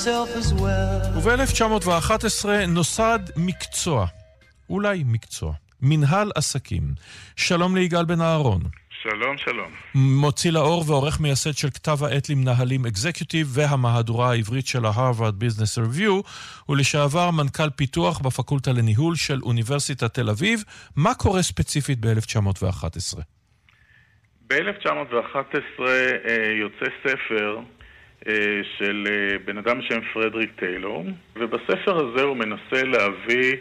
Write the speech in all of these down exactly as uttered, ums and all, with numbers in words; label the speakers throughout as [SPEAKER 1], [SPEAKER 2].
[SPEAKER 1] myself as well.
[SPEAKER 2] וב-אלף תשע מאות ואחת עשרה נוסד מקצוע, אולי מקצוע, מנהל עסקים. שלום ליגאל בן אהרון.
[SPEAKER 3] שלום, שלום.
[SPEAKER 2] מוציא לאור ועורך מייסד של כתב העת למנהלים אקזקיוטיב והמהדורה העברית של ההרווארד ביזנס ריוויו, ולשעבר מנכ"ל פיתוח בפקולטה לניהול של אוניברסיטת תל אביב. מה קורה ספציפית ב-אלף תשע מאות ואחת עשרה?
[SPEAKER 3] ב-אלף תשע מאות ואחת עשרה יוצא ספר של בן אדם בשם פרדריק טיילור, ובספר הזה הוא מנסה להביא,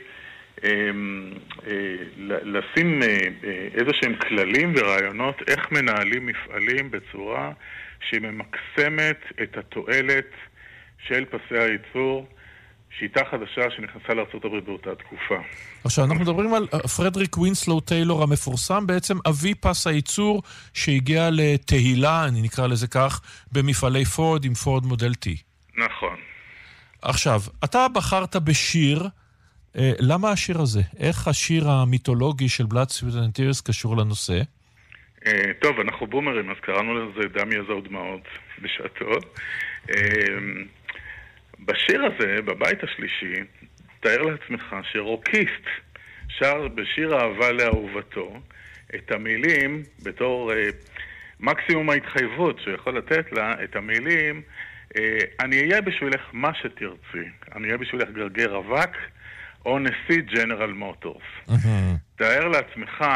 [SPEAKER 3] לשים איזה שהם כללים ורעיונות איך מנהלים מפעלים בצורה שהיא ממקסמת את התועלת של פסי הייצור, שיטה חדשה שנכנסה לארצות הברית באותה תקופה.
[SPEAKER 2] עכשיו, אנחנו מדברים על פרדריק וינסלו טיילור המפורסם, בעצם אבי פס הייצור שהגיע לתהילה, אני נקרא לזה כך, במפעלי פורד עם פורד מודל T.
[SPEAKER 3] נכון.
[SPEAKER 2] עכשיו, אתה בחרת בשיר, אה, למה השיר הזה? איך השיר המיתולוגי של Blood, Sweat and Tears קשור לנושא?
[SPEAKER 3] אה, טוב, אנחנו בומרים, אז קראנו לזה דם יזע ודמעות בשעתו. אה, בשיר הזה, בבית השלישי, תאר לעצמך שרוקיסט שר בשיר אהבה לאהובתו את המילים בתור אה, מקסימום ההתחייבות שיכול לתת לה את המילים אה, אני אהיה בשבילך מה שתרצי, אני אהיה בשבילך גרגר אבק או נשיא ג'נרל מוטורס. Mm-hmm. תאר לעצמך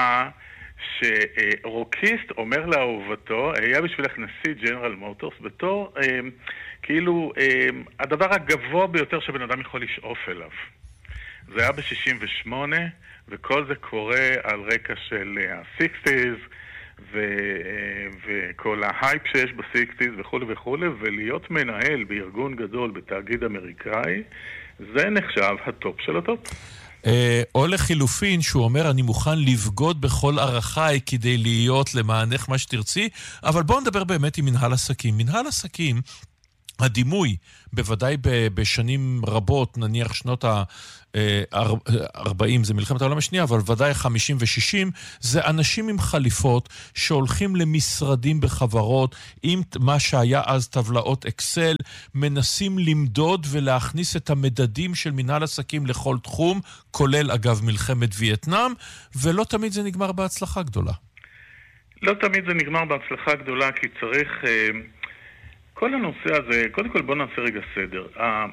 [SPEAKER 3] שרוקיסט אומר לאהובתו אהיה בשבילך נשיא ג'נרל מוטורס בתור אה, כאילו אה, הדבר הגבוה ביותר שבן אדם יכול לשאוף אליו. זה היה ב-שישים ושמונה, וכל זה קורה על רקע של ה-סיקסטיז, ו- וכל ההייפ שיש ב-סיקסטיז וכו' וכו', ולהיות מנהל בארגון גדול, בתאגיד אמריקאי, זה נחשב הטופ של הטופ.
[SPEAKER 2] או לחילופין, שהוא אומר, אני מוכן לבגוד בכל ערכיי כדי להיות למענך מה שתרצי, אבל בואו נדבר באמת עם מנהל עסקים. מנהל עסקים, הדימוי, בוודאי בשנים רבות, נניח שנות ה-ארבעים, זה מלחמת העולם השנייה, אבל ודאי חמישים ושישים, זה אנשים עם חליפות שהולכים למשרדים בחברות, עם מה שהיה אז טבלאות אקסל, מנסים למדוד ולהכניס את המדדים של מנהל עסקים לכל תחום, כולל אגב מלחמת וייטנאם, ולא תמיד זה נגמר בהצלחה גדולה.
[SPEAKER 3] לא תמיד זה נגמר בהצלחה גדולה, כי צריך... כל הנושא הזה, קודם כל בוא נעשה רגע סדר.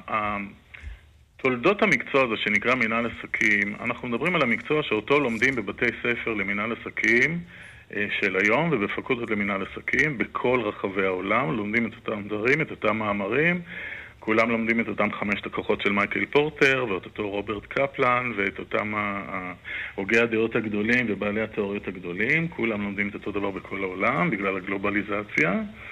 [SPEAKER 3] תולדות המקצוע הזה שנקרא מנהל עסקים, אנחנו מדברים על המקצוע שאותו לומדים בבתי ספר למנהל עסקים של היום ובפקולטות למנהל עסקים בכל רחבי העולם, לומדים את אותם דברים, את אותם מאמרים, כולם לומדים את אותם חמשת הכוחות של מייקל פורטר ואת אותו רוברט קפלן ואת אותם הוגי הדעות הגדולים ובעלי התיאוריות הגדולים, כולם לומדים את אותו דבר בכל העולם בגלל הגלובליזציה.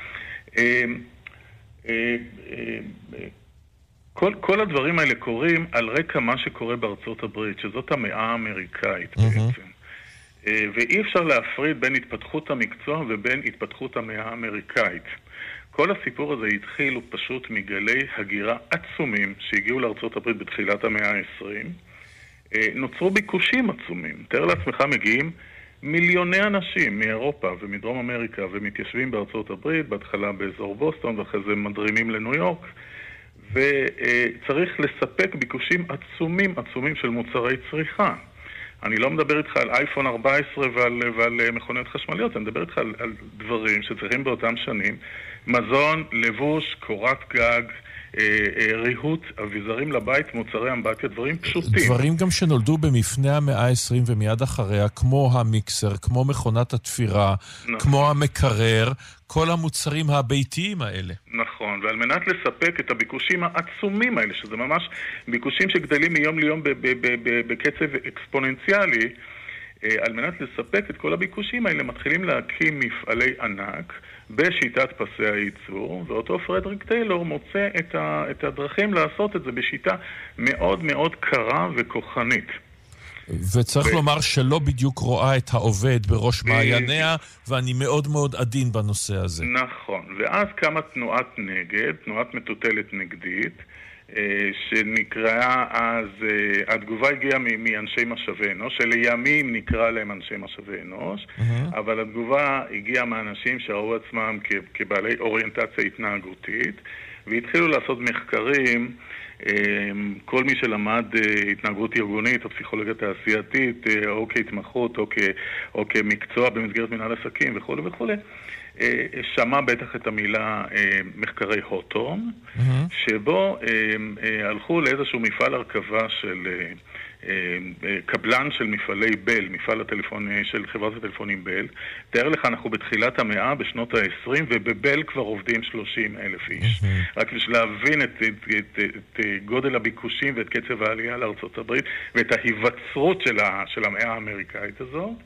[SPEAKER 3] כל, כל הדברים האלה קורים על רקע מה שקורה בארצות הברית, שזאת המאה האמריקאית בעצם. ואי אפשר להפריד בין התפתחות המקצוע ובין התפתחות המאה האמריקאית. כל הסיפור הזה התחיל פשוט מגלי הגירה עצומים שהגיעו לארצות הברית בתחילת המאה ה-עשרים. נוצרו ביקושים עצומים. תאר לעצמך מגיעים מיליוני אנשים מאירופה ומדרום אמריקה ומתיישבים בארצות הברית, בהתחלה באזור בוסטון ואחרי זה מדרימים לניו יורק, וצריך לספק ביקושים עצומים עצומים של מוצרי צריכה. אני לא מדבר איתך על אייפון ארבע עשרה ועל, ועל מכוניות חשמליות, אני מדבר איתך על, על דברים שצריכים באותם שנים, מזון, לבוש, קורת גג, ריהוט, אביזרים לבית, מוצרי אמבטיה, דברים פשוטים.
[SPEAKER 2] דברים גם שנולדו במפנה המאה ה-עשרים ומיד אחריה, כמו המיקסר, כמו מכונת התפירה, נכון. כמו המקרר, כל המוצרים הביתיים האלה.
[SPEAKER 3] נכון, ועל מנת לספק את הביקושים העצומים האלה, שזה ממש ביקושים שגדלים מיום ליום בקצב אקספוננציאלי, על מנת לספק את כל הביקושים האלה, מתחילים להקים מפעלי ענק בשיטת פסי הייצור, ואותו פרדריק טיילור מוצא את, ה, את הדרכים לעשות את זה בשיטה מאוד מאוד קרה וכוחנית.
[SPEAKER 2] וצריך ו... לומר שלא בדיוק רואה את העובד בראש ב... מעייניה, ואני מאוד מאוד עדין בנושא הזה.
[SPEAKER 3] נכון, ואז קמה תנועת נגד, תנועת מטוטלת נגדית, שנקראה אז, התגובה הגיעה מאנשי משאבי אנוש, שלימים נקרא להם אנשי משאבי אנוש, mm-hmm. אבל התגובה הגיעה מאנשים שראו עצמם כבעלי אוריינטציה התנהגותית, והתחילו לעשות מחקרים, כל מי שלמד התנהגות ארגונית או פסיכולוגיה תעשייתית או כהתמחות או, כ, או כמקצוע במסגרת מנהל עסקים וכו' וכו', שמע בטח את המילה מחקרי הוטורן, mm-hmm. שבו הלכו לאיזשהו מפעל הרכבה של קבלן של מפעלי בל, מפעל הטלפון של חברת הטלפונים בל. תאר לך, אנחנו בתחילת המאה, בשנות ה-עשרים, ובבל כבר עובדים שלושים אלף איש. Mm-hmm. רק בשביל להבין את, את, את, את גודל הביקושים ואת קצב העלייה לארצות הברית, ואת ההיווצרות של, ה, של המאה האמריקאית הזאת.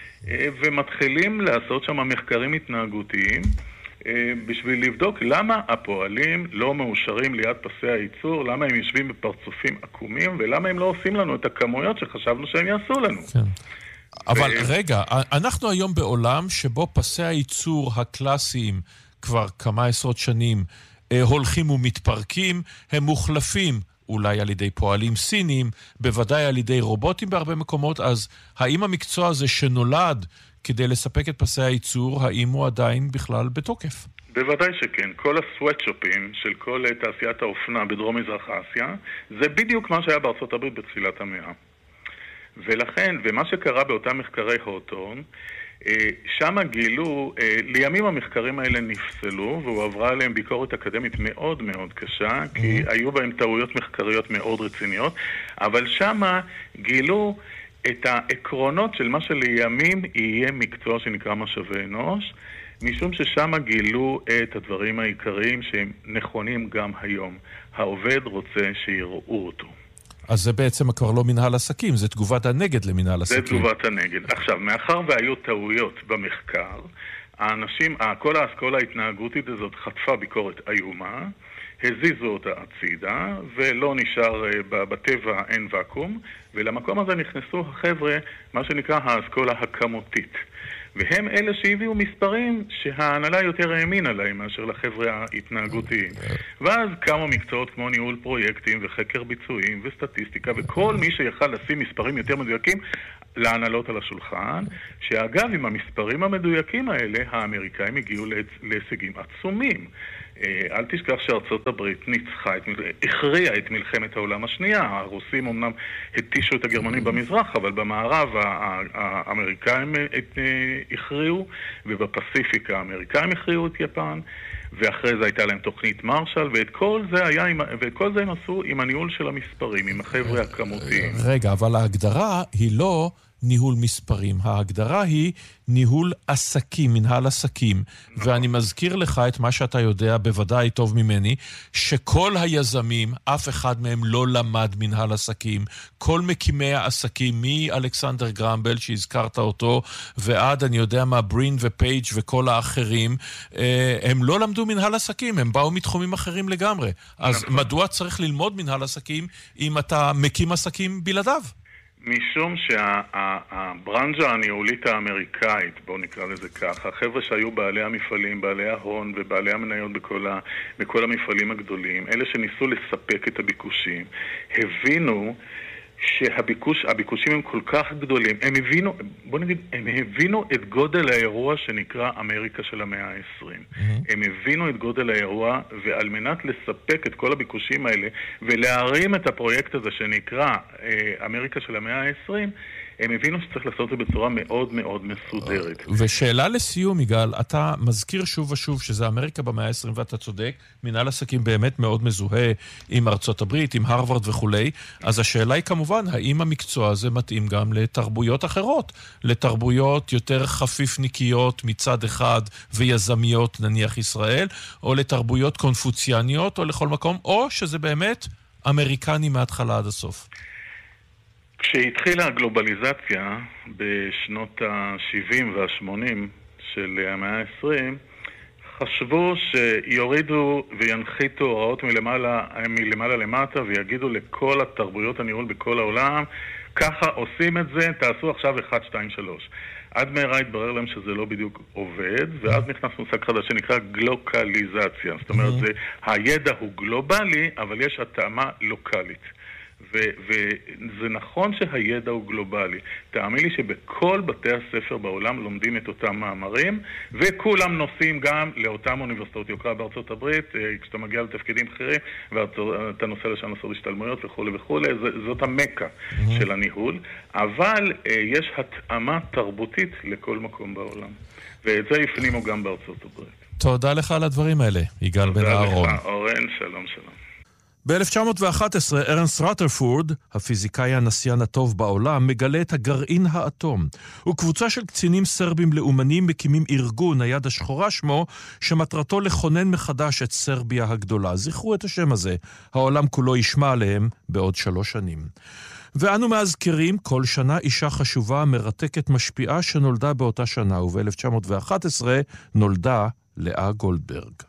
[SPEAKER 3] ומתחילים לעשות שם מחקרים התנהגותיים בשביל לבדוק למה הפועלים לא מאושרים ליד פסי הייצור, למה הם יושבים בפרצופים עקומים, ולמה הם לא עושים לנו את הכמויות שחשבנו שהם יעשו לנו. כן.
[SPEAKER 2] אבל ו... רגע, אנחנו היום בעולם שבו פסי הייצור הקלאסיים כבר כמה עשרות שנים הולכים ומתפרקים, הם מוחלפים אולי על ידי פועלים סינים, בוודאי על ידי רובוטים בהרבה מקומות. אז האם המקצוע הזה שנולד כדי לספק את פסי הייצור, האם הוא עדיין בכלל בתוקף?
[SPEAKER 3] בוודאי שכן. כל הסוואטשופים של כל תעשיית האופנה בדרום מזרח אסיה, זה בדיוק מה שהיה בארצות הברית בתחילת המאה. ולכן, ומה שקרה באותם מחקרי הוטורן, שם גילו, לימים המחקרים האלה נפסלו, והועברה עליהם ביקורת אקדמית מאוד מאוד קשה, כי היו בהם טעויות מחקריות מאוד רציניות, אבל שם גילו את העקרונות של מה שלימים יהיה מקצוע שנקרא משאבי אנוש, משום ששם גילו את הדברים העיקריים שהם נכונים גם היום. העובד רוצה שיראו אותו.
[SPEAKER 2] אז זה בעצם כבר לא מנהל עסקים, זה תגובת הנגד למנהל עסקים.
[SPEAKER 3] זה תגובת הנגד. עכשיו, מאחר והיו טעויות במחקר, האנשים, כל האסכולה ההתנהגותית הזאת חטפה ביקורת איומה, הזיזו אותה הצידה, ולא נשאר בטבע אין וקום, ולמקום הזה נכנסו החבר'ה, מה שנקרא האסכולה הכמותית. והם אלה שהביאו מספרים שההנהלה יותר האמינה להם מאשר לחבר'ה ההתנהגותיים. ואז כמה מקצועות כמו ניהול פרויקטים וחקר ביצועים וסטטיסטיקה, וכל מי שיכל לשים מספרים יותר מדויקים להנהלות על השולחן, שאגב, עם המספרים המדויקים האלה, האמריקאים הגיעו להישגים עצומים. אל תשכח שארצות הברית ניצחה, הכריעה את מלחמת העולם השנייה. הרוסים אמנם התישו את הגרמנים במזרח, אבל במערב האמריקאים הכריעו, ובפסיפיק האמריקאים הכריעו את יפן, ואחרי זה הייתה להם תוכנית מרשל, ואת כל זה היה, ואת כל זה הם עשו עם הניהול של המספרים, עם החבר'ה הכמותיים.
[SPEAKER 2] רגע, אבל ההגדרה היא לא ניהול מספרים. ההגדרה היא ניהול עסקים, מנהל עסקים. נכון. ואני מזכיר לך את מה שאתה יודע בוודאי טוב ממני, שכל היזמים, אף אחד מהם לא למד מנהל עסקים. כל מקימי העסקים, מאלכסנדר גרמבל שהזכרת אותו, ועד אני יודע מה, ברין ופייג' וכל האחרים, הם לא למדו מנהל עסקים, הם באו מתחומים אחרים לגמרי. אז נכון. מדוע צריך ללמוד מנהל עסקים אם אתה מקים עסקים בלעדיו?
[SPEAKER 3] משום שהברנז'ה הניהולית האמריקאית, בואו נקרא לזה ככה, החבר'ה שהיו בעלי המפעלים, בעלי ההון ובעלי המניות בכל, ה, בכל המפעלים הגדולים, אלה שניסו לספק את הביקושים, הבינו שהביקוש, הביקושים הם כל כך גדולים, הם הבינו, בוא נגיד, הם הבינו את גודל האירוע שנקרא אמריקה של המאה ה-עשרים. Mm-hmm. הם הבינו את גודל האירוע, ועל מנת לספק את כל הביקושים האלה, ולהרים את הפרויקט הזה שנקרא אה, אמריקה של המאה ה-עשרים, הם הבינו שצריך לעשות את זה בצורה מאוד מאוד מסודרת.
[SPEAKER 2] ושאלה לסיום, יגאל, אתה מזכיר שוב ושוב שזה אמריקה במאה ה-עשרים, ואתה צודק, מנהל עסקים באמת מאוד מזוהה עם ארצות הברית, עם הרווארד וכולי, אז השאלה היא כמובן, האם המקצוע הזה מתאים גם לתרבויות אחרות, לתרבויות יותר חפיפניקיות מצד אחד ויזמיות נניח ישראל, או לתרבויות קונפוציאניות או לכל מקום, או שזה באמת אמריקני מההתחלה עד הסוף.
[SPEAKER 3] כשהתחילה הגלובליזציה בשנות ה-שבעים וה-שמונים של המאה ה-עשרים, חשבו שיורידו וינחיתו הוראות מלמעלה, מלמעלה למטה ויגידו לכל התרבויות הניהול בכל העולם, ככה עושים את זה, תעשו עכשיו אחת, שתיים, שלוש. עד מהרה התברר להם שזה לא בדיוק עובד, ואז נכנס מושג חדש שנקרא גלוקליזציה. זאת אומרת, זה, הידע הוא גלובלי, אבל יש התאמה לוקלית. וזה נכון שהידע הוא גלובלי. תאמין לי שבכל בתי הספר בעולם לומדים את אותם מאמרים, וכולם נוסעים גם לאותם אוניברסיטאות יוקרה בארצות הברית, כשאתה מגיע לתפקידים בכירים, ואתה נוסע לשם לעשות השתלמויות וכו' וכו', זאת המקה mm-hmm. של הניהול, אבל יש התאמה תרבותית לכל מקום בעולם. ואת זה הפנימו גם בארצות הברית.
[SPEAKER 2] תודה לך על הדברים האלה, יגאל בן אהרון.
[SPEAKER 3] תודה לך, אורן, שלום שלום.
[SPEAKER 2] ב-אלף תשע מאות ואחת עשרה ארנסט רת'רפורד, הפיזיקאי הנסיין הטוב בעולם, מגלה את הגרעין האטום. וקבוצה של קצינים סרבים לאומנים מקימים ארגון, היד השחורה שמו, שמטרתו לכונן מחדש את סרביה הגדולה. זכרו את השם הזה, העולם כולו ישמע עליהם בעוד שלוש שנים. ואנו מאזכרים כל שנה אישה חשובה, מרתקת, משפיעה, שנולדה באותה שנה, וב-אלף תשע מאות ואחת עשרה נולדה לאה גולדברג.